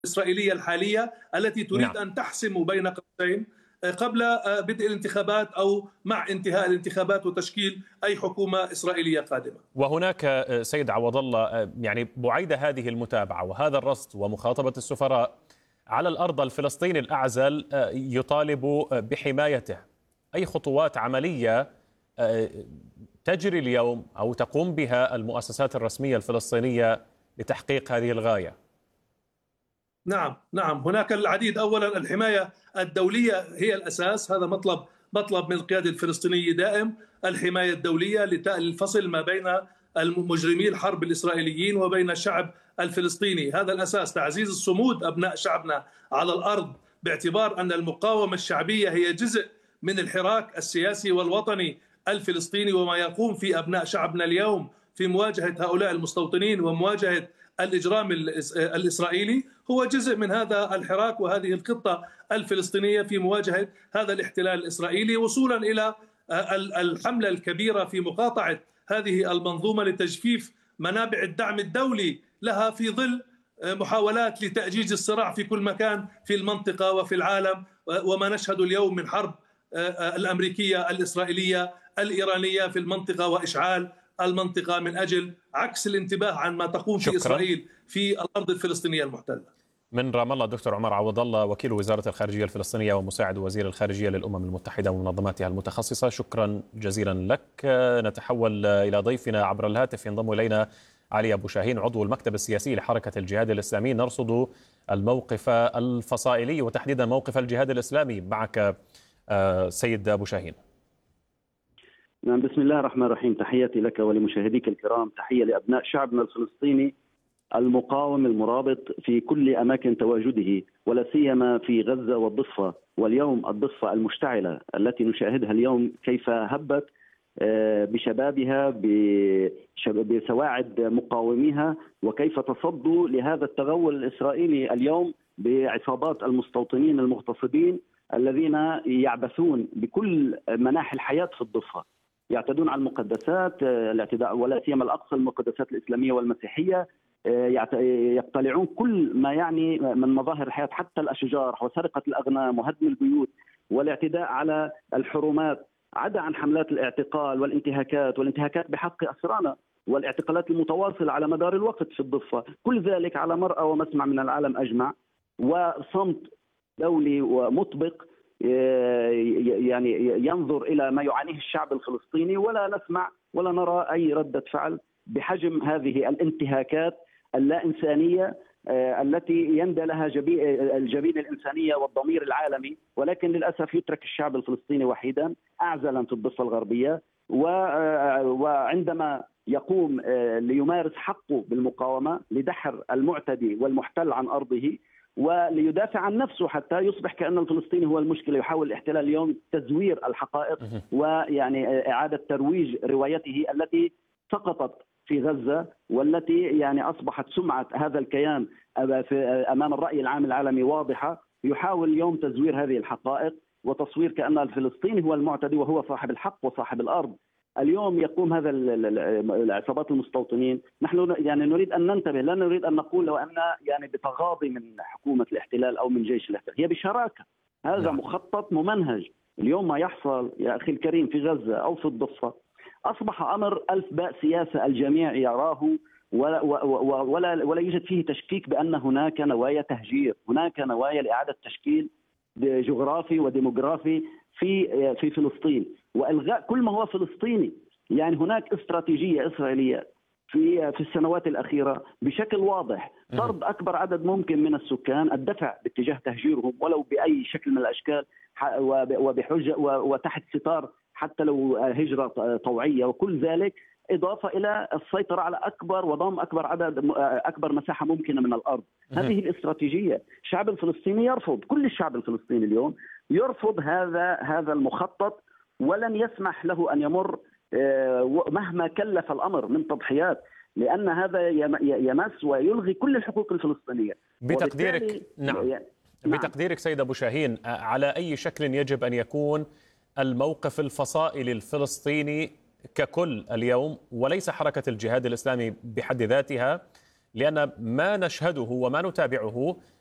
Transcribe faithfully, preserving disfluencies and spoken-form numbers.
الإسرائيلية الحالية التي تريد نعم. أن تحسم بين قوسين قبل بدء الانتخابات أو مع انتهاء الانتخابات وتشكيل أي حكومة إسرائيلية قادمة. وهناك سيد عوض الله يعني بعيد هذه المتابعة وهذا الرصد ومخاطبة السفراء على الأرض الفلسطيني الأعزل يطالب بحمايته، أي خطوات عملية تجري اليوم أو تقوم بها المؤسسات الرسمية الفلسطينية لتحقيق هذه الغاية؟ نعم نعم هناك العديد. أولا الحماية الدولية هي الأساس، هذا مطلب مطلب من القيادة الفلسطينية دائم، الحماية الدولية للفصل ما بين المجرمي الحرب الإسرائيليين وبين الشعب الفلسطيني، هذا الأساس. تعزيز الصمود أبناء شعبنا على الأرض باعتبار أن المقاومة الشعبية هي جزء من الحراك السياسي والوطني الفلسطيني، وما يقوم في أبناء شعبنا اليوم في مواجهة هؤلاء المستوطنين ومواجهة الإجرام الإسرائيلي هو جزء من هذا الحراك وهذه الخطة الفلسطينية في مواجهة هذا الاحتلال الإسرائيلي، وصولا إلى الحملة الكبيرة في مقاطعة هذه المنظومة لتجفيف منابع الدعم الدولي لها في ظل محاولات لتأجيج الصراع في كل مكان في المنطقة وفي العالم، وما نشهد اليوم من حرب الأمريكية الإسرائيلية الإيرانية في المنطقة وإشعال المنطقة من أجل عكس الانتباه عن ما تقوم في إسرائيل في الأرض الفلسطينية المحتلة. من رام الله دكتور عمر عوض الله، وكيل وزارة الخارجية الفلسطينية ومساعد وزير الخارجية للأمم المتحدة ومنظماتها المتخصصة، شكرا جزيلا لك. نتحول إلى ضيفنا عبر الهاتف، ينضم إلينا علي أبو شاهين عضو المكتب السياسي لحركة الجهاد الإسلامي. نرصد الموقف الفصائلي وتحديدا موقف الجهاد الإسلامي معك سيد أبو شاهين. نعم، بسم الله الرحمن الرحيم. تحياتي لك ولمشاهديك الكرام، تحية لأبناء شعبنا الفلسطيني المقاوم المرابط في كل أماكن تواجده، ولا سيما في غزة والضفة. واليوم الضفة المشتعلة التي نشاهدها اليوم كيف هبت بشبابها بسواعد مقاوميها، وكيف تصدوا لهذا التغول الإسرائيلي اليوم بعصابات المستوطنين المغتصبين الذين يعبثون بكل مناحي الحياة في الضفة، يعتدون على المقدسات، الاعتداء ولا سيما الأقصى المقدسات الإسلامية والمسيحية، يقتلعون كل ما يعني من مظاهر الحياة حتى الأشجار، وسرقة الأغنام وهدم البيوت والاعتداء على الحرمات، عدا عن حملات الاعتقال والانتهاكات والانتهاكات بحق أسرانا والاعتقالات المتواصلة على مدار الوقت في الضفة، كل ذلك على مرأى ومسمع من العالم أجمع، وصمت دولي ومطبق يعني ينظر إلى ما يعانيه الشعب الفلسطيني، ولا نسمع ولا نرى أي ردة فعل بحجم هذه الانتهاكات اللا إنسانية التي يندى لها الجبين الإنسانية والضمير العالمي، ولكن للأسف يترك الشعب الفلسطيني وحيدا أعزلا في الضفة الغربية. وعندما يقوم ليمارس حقه بالمقاومة لدحر المعتدي والمحتل عن أرضه وليدافع عن نفسه حتى يصبح كأن الفلسطيني هو المشكلة، يحاول الاحتلال اليوم تزوير الحقائق ويعني إعادة ترويج روايته التي سقطت في غزة، والتي يعني أصبحت سمعة هذا الكيان أمام الرأي العام العالمي واضحة. يحاول اليوم تزوير هذه الحقائق وتصوير كأن الفلسطيني هو المعتدي وهو صاحب الحق وصاحب الأرض. اليوم يقوم هذا العصابات المستوطنين، نحن يعني نريد أن ننتبه، لا نريد أن نقول لو أن يعني بتغاضي من حكومة الاحتلال أو من جيش الاحتلال، هي بشراكة، هذا مخطط ممنهج. اليوم ما يحصل يا أخي الكريم في غزة أو في الضفة أصبح أمر ألف باء سياسة، الجميع يراه ولا, ولا, ولا يوجد فيه تشكيك بأن هناك نوايا تهجير، هناك نوايا لإعادة تشكيل جغرافي وديموغرافي في في فلسطين والغاء كل ما هو فلسطيني. يعني هناك استراتيجيه اسرائيليه في في السنوات الاخيره بشكل واضح، طرد اكبر عدد ممكن من السكان، الدفع باتجاه تهجيرهم ولو باي شكل من الاشكال وبحجه وتحت ستار حتى لو هجره طوعيه، وكل ذلك اضافه الى السيطره على اكبر وضم اكبر عدد اكبر مساحه ممكنه من الارض. هذه الاستراتيجيه الشعب الفلسطيني يرفض، كل الشعب الفلسطيني اليوم يرفض هذا هذا المخطط، ولن يسمح له ان يمر مهما كلف الامر من تضحيات، لان هذا يمس ويلغي كل الحقوق الفلسطينيه. بتقديرك نعم. نعم بتقديرك سيد ابو شاهين، على اي شكل يجب ان يكون الموقف الفصائلي الفلسطيني ككل اليوم وليس حركة الجهاد الإسلامي بحد ذاتها؟ لأن ما نشهده وما نتابعه